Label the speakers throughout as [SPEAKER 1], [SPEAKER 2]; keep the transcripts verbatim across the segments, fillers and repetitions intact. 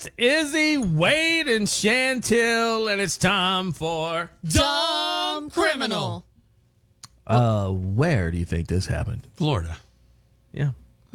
[SPEAKER 1] It's Izzy, Wade, and Chantil, and it's time for
[SPEAKER 2] Dumb Criminal.
[SPEAKER 1] Uh, where do you think this happened?
[SPEAKER 3] Florida.
[SPEAKER 1] Yeah.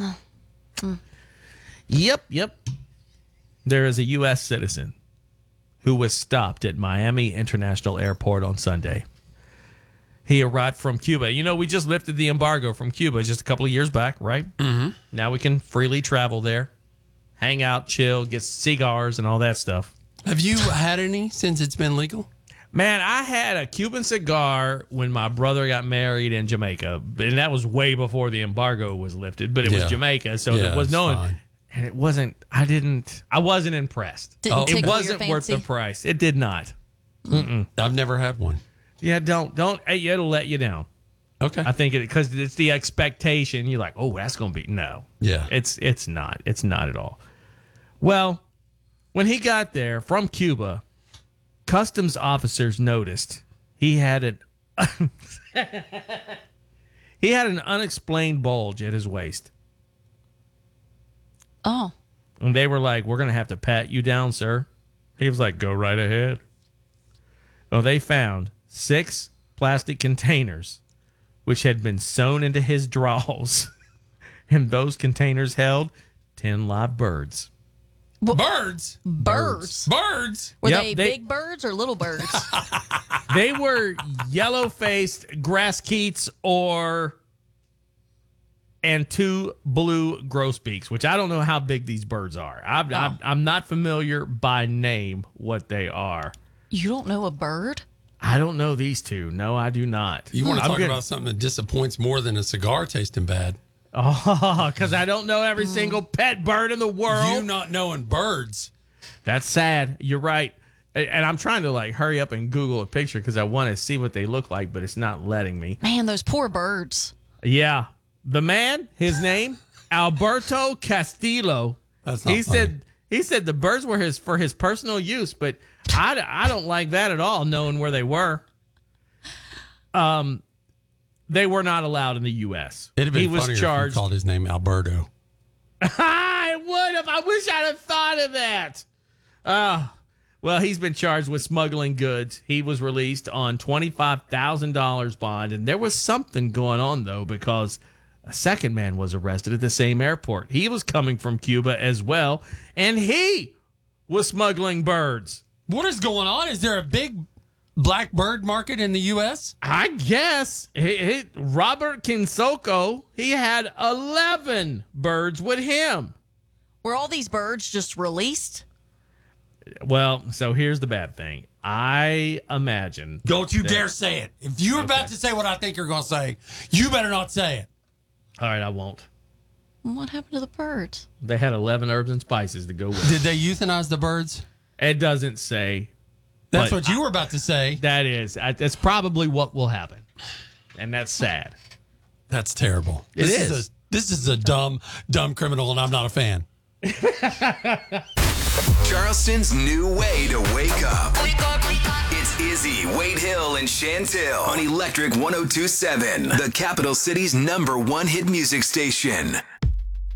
[SPEAKER 1] Yep, yep. There is a U S citizen who was stopped at Miami International Airport on Sunday. He arrived from Cuba. You know, we just lifted the embargo from Cuba just a couple of years back, right?
[SPEAKER 3] Mm-hmm.
[SPEAKER 1] Now we can freely travel there, hang out, chill, get cigars and all that stuff.
[SPEAKER 3] Have you had any since it's been legal?
[SPEAKER 1] Man, I had a Cuban cigar when my brother got married in Jamaica, and that was way before the embargo was lifted, but it
[SPEAKER 3] Yeah.
[SPEAKER 1] was Jamaica, so
[SPEAKER 3] Yeah,
[SPEAKER 1] there was
[SPEAKER 3] it's
[SPEAKER 1] no...
[SPEAKER 3] fine.
[SPEAKER 1] And it wasn't, I didn't, I wasn't impressed.
[SPEAKER 2] Didn't
[SPEAKER 3] Oh.
[SPEAKER 2] tickle
[SPEAKER 1] It
[SPEAKER 2] your
[SPEAKER 1] wasn't worth the
[SPEAKER 2] fancy?
[SPEAKER 1] price. It did not.
[SPEAKER 3] I've never had one.
[SPEAKER 1] Yeah, don't, don't, hey, it'll let you down.
[SPEAKER 3] Okay.
[SPEAKER 1] I think it, because it's the expectation. You're like, oh, that's going to be, no.
[SPEAKER 3] Yeah.
[SPEAKER 1] It's, it's not. It's not at all. Well, when he got there from Cuba, customs officers noticed he had an, he had an unexplained bulge at his waist.
[SPEAKER 2] Oh.
[SPEAKER 1] And they were like, we're going to have to pat you down, sir. He was like, go right ahead. Well, they found six plastic containers, which had been sewn into his drawers. And those containers held ten live birds.
[SPEAKER 3] Birds.
[SPEAKER 2] Birds.
[SPEAKER 3] Birds.
[SPEAKER 2] Were
[SPEAKER 1] Yep,
[SPEAKER 2] they,
[SPEAKER 1] they-
[SPEAKER 2] big birds or little birds?
[SPEAKER 1] They were yellow-faced grasskeets or... and two blue grosbeaks, which I don't know how big these birds are. I'm,
[SPEAKER 2] Oh.
[SPEAKER 1] I'm, I'm not familiar by name what they are.
[SPEAKER 2] You don't know a bird?
[SPEAKER 1] I don't know these two. No, I do not.
[SPEAKER 3] You want to
[SPEAKER 1] I'm
[SPEAKER 3] talk
[SPEAKER 1] gonna-
[SPEAKER 3] about something that disappoints more than a cigar tasting bad?
[SPEAKER 1] Oh, because I don't know every single pet bird in the world.
[SPEAKER 3] You not knowing birds.
[SPEAKER 1] That's sad. You're right. A- And I'm trying to like hurry up and Google a picture because I want to see what they look like, but it's not letting me.
[SPEAKER 2] Man, those poor birds.
[SPEAKER 1] Yeah. The man, his name, Alberto Castillo.
[SPEAKER 3] That's not
[SPEAKER 1] he
[SPEAKER 3] funny.
[SPEAKER 1] said he said the birds were his for his personal use, but I, I don't like that at all, knowing where they were. Um, they were not allowed in the U S.
[SPEAKER 3] It'd have been
[SPEAKER 1] he was
[SPEAKER 3] funnier if
[SPEAKER 1] charged.
[SPEAKER 3] you called his name Alberto.
[SPEAKER 1] I would have. I wish I'd have thought of that. Uh, well, he's been charged with smuggling goods. He was released on twenty-five thousand dollars bond, and there was something going on though because a second man was arrested at the same airport. He was coming from Cuba as well, and he was smuggling birds.
[SPEAKER 3] What is going on? Is there a big black bird market in the U S?
[SPEAKER 1] I guess he, he, Robert Kinsoko, he had eleven birds with him.
[SPEAKER 2] Were all these birds just released?
[SPEAKER 1] Well, so here's the bad thing. I imagine.
[SPEAKER 3] Don't you dare say it. If you're about to say what I think you're going to say, you better not say it.
[SPEAKER 1] All right, I won't.
[SPEAKER 2] What happened to the birds?
[SPEAKER 1] They had eleven herbs and spices to go with it.
[SPEAKER 3] Did they euthanize the birds?
[SPEAKER 1] It doesn't say.
[SPEAKER 3] That's
[SPEAKER 1] But
[SPEAKER 3] what you were about to say.
[SPEAKER 1] That is. I- That's probably what will happen. And that's sad.
[SPEAKER 3] That's terrible.
[SPEAKER 1] It
[SPEAKER 3] this
[SPEAKER 1] is.
[SPEAKER 3] a, this is a dumb, dumb criminal, and I'm not a fan.
[SPEAKER 4] Charleston's new way to wake up. Wake up, wake up. It's Izzy, Wade Hill, and Chantil on Electric one oh two point seven, the capital city's number one hit music station.